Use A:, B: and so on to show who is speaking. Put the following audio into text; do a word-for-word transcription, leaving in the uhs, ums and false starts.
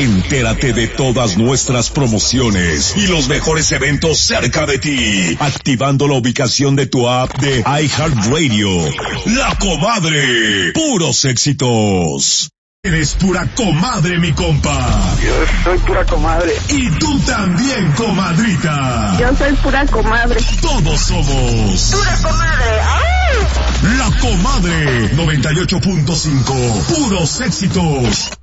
A: Entérate de todas nuestras promociones y los mejores eventos cerca de ti, activando la ubicación de tu app de iHeartRadio. La Comadre, puros éxitos. Eres pura comadre, mi compa.
B: Yo soy pura comadre.
A: Y tú también, comadrita.
B: Yo soy pura comadre.
A: Todos somos
B: pura comadre. ¡Ay!
A: La Comadre noventa y ocho punto cinco, puros éxitos.